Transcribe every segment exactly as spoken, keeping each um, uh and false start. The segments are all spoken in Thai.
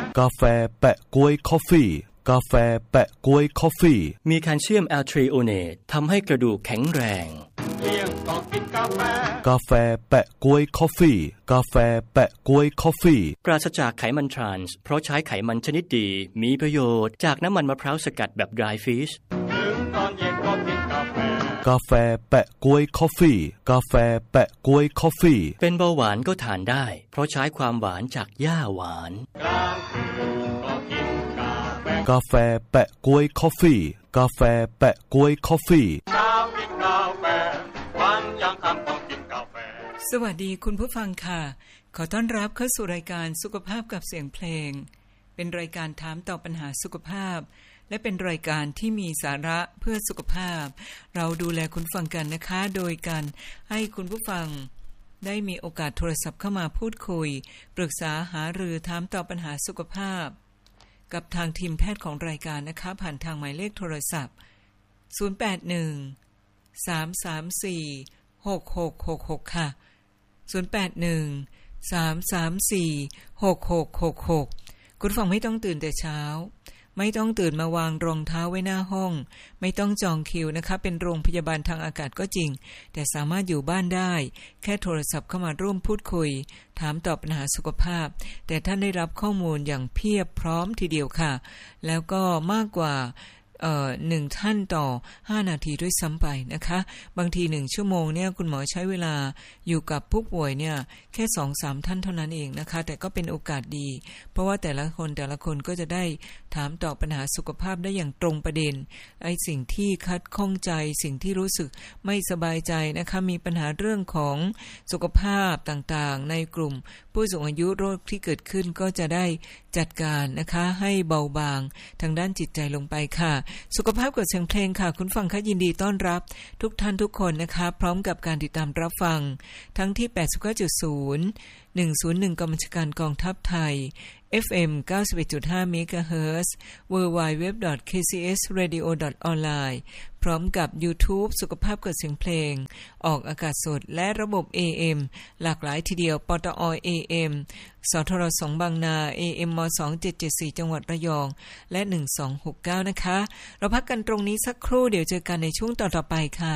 กาแฟแปะก๊วยคอฟฟี่กาแฟแปะก๊วยคอฟฟี่มีแคลเซียมแอลทรีโอเนตทำให้กระดูกแข็งแรงเลี้ยงต้องกินกาแฟกาแฟแปะก๊วยคอฟฟี่กาแฟแปะก๊วยคอฟฟี่ปราศจากไขมันทรานส์เพราะใช้ไขมันชนิดดีมีประโยชน์จากน้ำมันมะพร้าวสกัดแบบ dry fish ถึงตอนเย็นก็กินกาแฟกาแฟแปะก๊วยคอฟฟี่กาแฟแปะก๊วยคอฟฟี่เป็นเบาหวานก็ทานได้เพราะใช้ความหวานจากหญ้าหวานกลางคืนก็กินกาแฟกาแฟแปะก๊วยคอฟฟี่กาแฟแปะก๊วยคอฟฟี่เช้ากินกาแฟวันยังค่ำต้องกินกาแฟสวัสดีคุณผู้ฟังค่ะขอต้อนรับเข้าสู่รายการสุขภาพกับเสียงเพลงเป็นรายการถามตอบปัญหาสุขภาพและเป็นรายการที่มีสาระเพื่อสุขภาพเราดูแลคุณฟังกันนะคะโดยการให้คุณผู้ฟังได้มีโอกาสโทรศัพท์เข้ามาพูดคุยปรึกษาหารือถามตอบปัญหาสุขภาพกับทางทีมแพทย์ของรายการนะคะผ่านทางหมายเลขโทรศัพท์ศูนย์ แปด หนึ่ง สาม สาม สี่ หก หก หก หกค่ะศูนย์ แปด หนึ่ง สาม สาม สี่ หก หก หก หกคุณฟังไม่ต้องตื่นแต่เช้าไม่ต้องตื่นมาวางรองเท้าไว้หน้าห้องไม่ต้องจองคิวนะคะเป็นโรงพยาบาลทางอากาศก็จริงแต่สามารถอยู่บ้านได้แค่โทรศัพท์เข้ามาร่วมพูดคุยถามตอบปัญหาสุขภาพแต่ท่านได้รับข้อมูลอย่างเพียบพร้อมทีเดียวค่ะแล้วก็มากกว่าเอ่อหนึ่งท่านต่อห้านาทีด้วยซ้ำไปนะคะบางทีหนึ่งชั่วโมงเนี่ยคุณหมอใช้เวลาอยู่กับผู้ป่วยเนี่ยแค่ สองสาม ท่านเท่านั้นเองนะคะแต่ก็เป็นโอกาสดีเพราะว่าแต่ละคนแต่ละคนก็จะได้ถามตอบปัญหาสุขภาพได้อย่างตรงประเด็นไอ้สิ่งที่คัดข้องใจสิ่งที่รู้สึกไม่สบายใจนะคะมีปัญหาเรื่องของสุขภาพต่างๆในกลุ่มผู้สูงอายุโรคที่เกิดขึ้นก็จะได้จัดการนะคะให้เบาบางทางด้านจิตใจลงไปค่ะสุขภาพกับเสียงเพลงค่ะคุณฟังค่ะยินดีต้อนรับทุกท่านทุกคนนะคะพร้อมกับการติดตามรับฟังทั้งที่ แปดสิบเก้าจุดศูนย์ หนึ่งศูนย์หนึ่ง กองบัญชาการกองทัพไทย เอฟ เอ็ม เก้าสิบเอ็ดจุดห้า เมกะเฮิรตซ์ ดับเบิลยู ดับเบิลยู ดับเบิลยู ดอท เค ซี เอส เรดิโอ ดอท ออนไลน์ พร้อมกับ YouTube สุขภาพกับเสียงเพลงออกอากาศสดและระบบ เอ เอ็ม หลากหลายทีเดียวปตอ เอ เอ็ม สทรสองบางนา เอ เอ็ม สองเจ็ดเจ็ดสี่ จังหวัดระยองและหนึ่งสองหกเก้านะคะเราพักกันตรงนี้สักครู่เดี๋ยวเจอกันในช่วงต่อๆไปค่ะ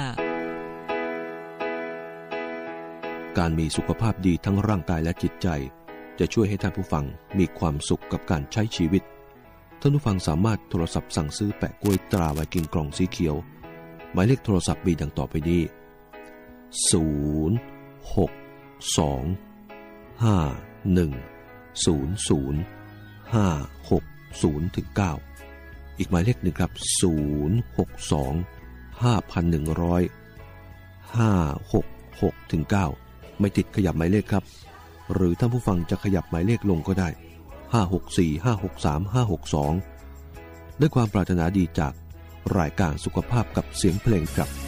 การมีสุขภาพดีทั้งร่างกายและจิตใจจะช่วยให้ท่านผู้ฟังมีความสุขกับการใช้ชีวิตท่านผู้ฟังสามารถโทรศัพท์สั่งซื้อแปะกล้วยตราไวกิ้งกล่องสีเขียวหมายเลขโทรศัพท์มีดังต่อไปนี้ศูนย์ หก สอง ห้า หนึ่ง ศูนย์ ศูนย์ ห้า หก ศูนย์ ถึง เก้าอีกหมายเลขหนึ่งครับศูนย์ หก สอง ห้า หนึ่ง ศูนย์ ห้า หก หก ถึง เก้าไม่ติดขยับหมายเลขครับหรือท่านผู้ฟังจะขยับหมายเลขลงก็ได้ห้า หก สี่ ห้า หก สาม ห้า หก สองด้วยความปรารถนาดีจากรายการสุขภาพกับเสียงเพลงครับ